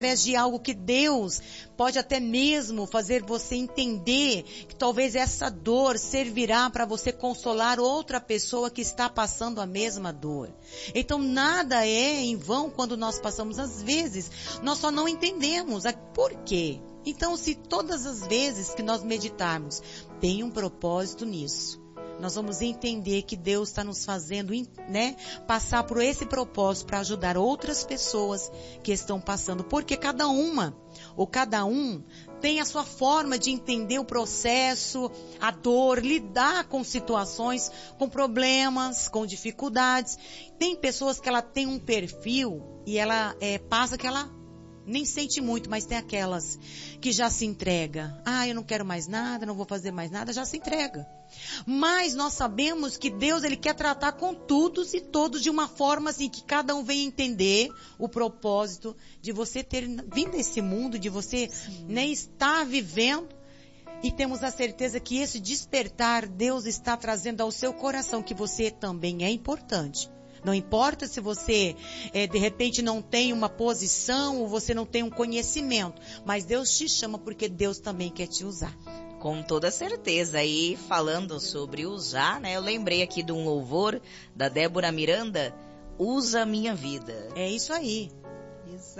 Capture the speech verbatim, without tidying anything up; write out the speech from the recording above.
através de algo que Deus pode até mesmo fazer você entender que talvez essa dor servirá para você consolar outra pessoa que está passando a mesma dor. Então nada é em vão quando nós passamos. Às vezes nós só não entendemos a por quê. Então se todas as vezes que nós meditarmos tem um propósito nisso, nós vamos entender que Deus está nos fazendo, né, passar por esse propósito para ajudar outras pessoas que estão passando. Porque cada uma, ou cada um, tem a sua forma de entender o processo, a dor, lidar com situações, com problemas, com dificuldades. Tem pessoas que ela tem um perfil e ela é, passa que ela nem sente muito, mas tem aquelas que já se entrega. Ah, eu não quero mais nada, não vou fazer mais nada, já se entrega. Mas nós sabemos que Deus, Ele quer tratar com todos e todos de uma forma assim, que cada um venha entender o propósito de você ter vindo a esse mundo, de você, né, estar vivendo. E temos a certeza que esse despertar Deus está trazendo ao seu coração, que você também é importante. Não importa se você, é, de repente, não tem uma posição ou você não tem um conhecimento, mas Deus te chama porque Deus também quer te usar. Com toda certeza. E falando sobre usar, né, eu lembrei aqui de um louvor da Débora Miranda, Usa Minha Vida. É isso aí. Exato.